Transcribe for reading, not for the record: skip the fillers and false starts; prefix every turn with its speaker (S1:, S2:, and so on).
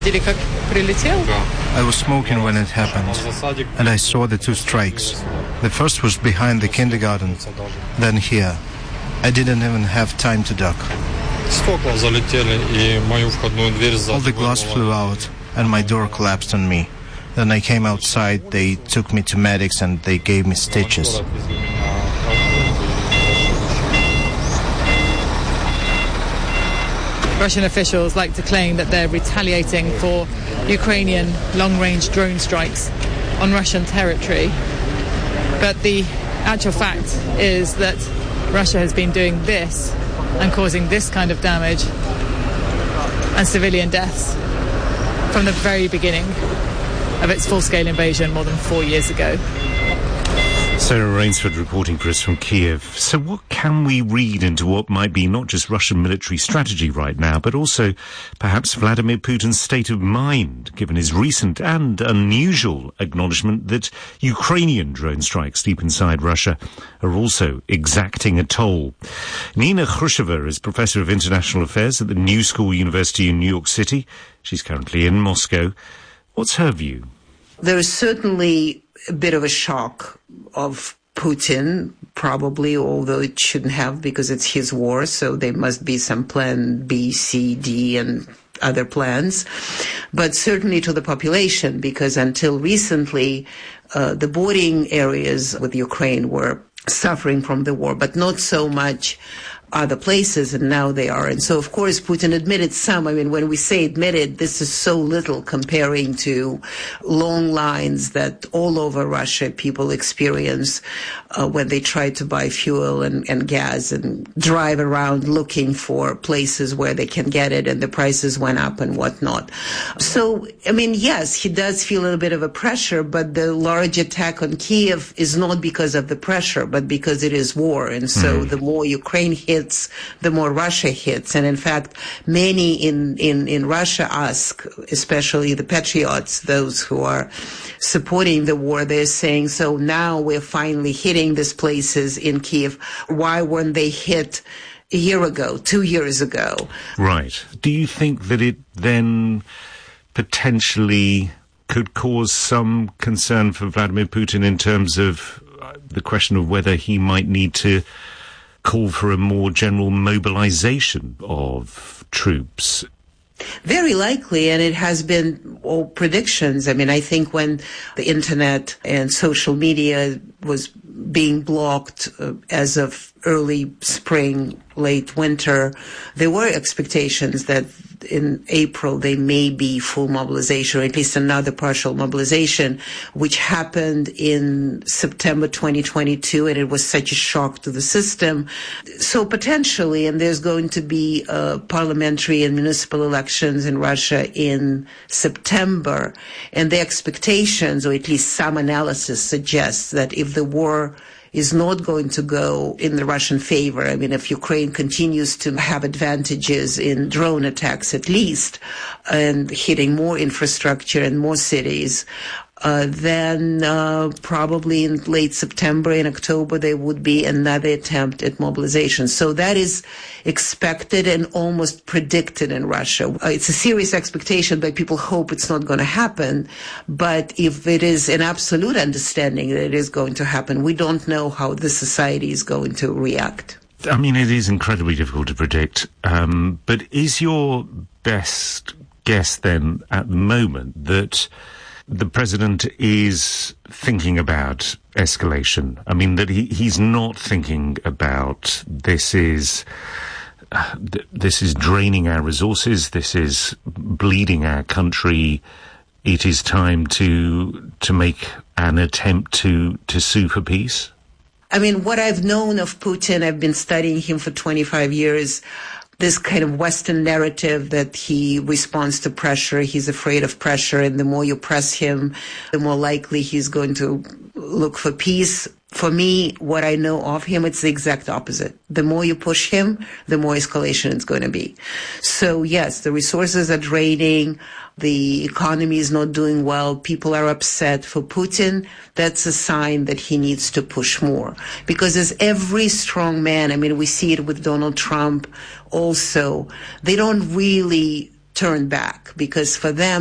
S1: I was smoking when it happened, and I saw the two strikes. The first was behind the kindergarten, then here. I didn't even have time to duck. All the glass flew out, and my door collapsed on me. Then I came outside, they took me to medics, and they gave me stitches.
S2: Russian officials like to claim that they're retaliating for Ukrainian long-range drone strikes on Russian territory. But the actual fact is that Russia has been doing this and causing this kind of damage and civilian deaths from the very beginning of its full-scale invasion more than 4 years ago.
S3: Sarah Rainsford reporting for us from Kiev. So what can we read into what might be not just Russian military strategy right now, but also perhaps Vladimir Putin's state of mind, given his recent and unusual acknowledgement that Ukrainian drone strikes deep inside Russia are also exacting a toll? Nina Khrushcheva is Professor of International Affairs at the New School University in New York City. She's currently in Moscow. What's her view?
S4: There is certainly a bit of a shock of Putin, probably, although it shouldn't have because it's his war, so there must be some plan B, C, D, and other plans. But certainly to the population, because until recently, the bordering areas with Ukraine were suffering from the war, but not so much other places, and now they are. And so, of course, Putin admitted some. I mean, when we say admitted, this is so little comparing to long lines that all over Russia people experience when they try to buy fuel and gas and drive around looking for places where they can get it, and the prices went up and whatnot. So, I mean, yes, he does feel a little bit of a pressure, but the large attack on Kiev is not because of the pressure, but because it is war. And so the more Ukraine hits, the more Russia hits. And in fact, many in Russia ask, especially the patriots, those who are supporting the war, they're saying, so now we're finally hitting these places in Kiev. Why weren't they hit a year ago, 2 years ago?
S3: Right. Do you think that it then potentially could cause some concern for Vladimir Putin in terms of the question of whether he might need to call for a more general mobilization of troops?
S4: Very likely, and it has been all predictions. I mean, I think when the internet and social media was being blocked as of early spring, late winter, there were expectations that in April there may be full mobilization, or at least another partial mobilization, which happened in September 2022, and it was such a shock to the system. So potentially, and there's going to be parliamentary and municipal elections in Russia in September, and the expectations, or at least some analysis suggests that if the war is not going to go in the Russian favor. I mean, if Ukraine continues to have advantages in drone attacks at least, and hitting more infrastructure and more cities, then probably in late September and October there would be another attempt at mobilization. So that is expected and almost predicted in Russia. It's a serious expectation, but people hope it's not going to happen. But if it is an absolute understanding that it is going to happen, we don't know how the society is going to react.
S3: I mean, it is incredibly difficult to predict. But is your best guess then at the moment that the president is thinking about escalation? I mean, that he's not thinking about this is draining our resources, this is bleeding our country, it is time to make an attempt to sue for peace?
S4: I mean, what I've known of Putin, I've been studying him for 25 years, this kind of Western narrative that he responds to pressure, he's afraid of pressure, and the more you press him, the more likely he's going to look for peace. For me, what I know of him, it's the exact opposite. The more you push him, the more escalation it's going to be. So yes, the resources are draining, the economy is not doing well, people are upset. For Putin, that's a sign that he needs to push more. Because as every strong man, I mean, we see it with Donald Trump also, they don't really turn back, because for them,